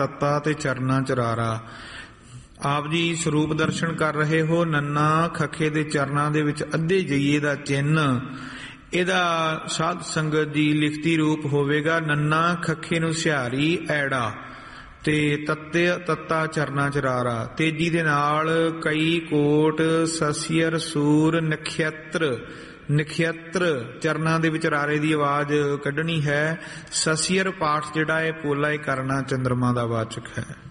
ਤੱਤਾ ਤੇ ਚਰਨਾ ਚਰਾਰਾ। ਆਪ ਜੀ ਸਰੂਪ ਦਰਸ਼ਨ ਕਰ ਰਹੇ ਹੋ। ਨੰਨਾ ਖੱਖੇ ਦੇ ਚਰਨਾਂ ਦੇ ਵਿੱਚ ਅੱਧੇ ਜਈਏ ਦਾ ਚਿੰਨ੍ਹ, ਇਹਦਾ ਸਾਧ ਸੰਗਤ ਦੀ ਲਿਖਤੀ ਰੂਪ ਹੋਵੇਗਾ ਨੰਨਾ ਖੱਖੇ ਨੂੰ ਸਿਹਾਰੀ ਐੜਾ ਤੇ ਤੱਤਾ ਚਰਨਾ ਚਰਾਰਾ। ਤੇਜੀ ਦੇ ਨਾਲ ਕਈ ਕੋਟ ਸਸੀਅਰ ਸੂਰ ਨਖੇਤਰ ਚਰਨਾਂ ਦੇ ਵਿੱਚ ਰਾਰੇ ਦੀ ਆਵਾਜ਼ ਕੱਢਣੀ ਹੈ। ਸਸੀਅਰ ਪਾਠ ਜਿਹੜਾ ਹੈ ਪੋਲਾ ਕਰਨਾ ਚੰਦਰਮਾ ਦਾ ਵਾਚਕ ਹੈ।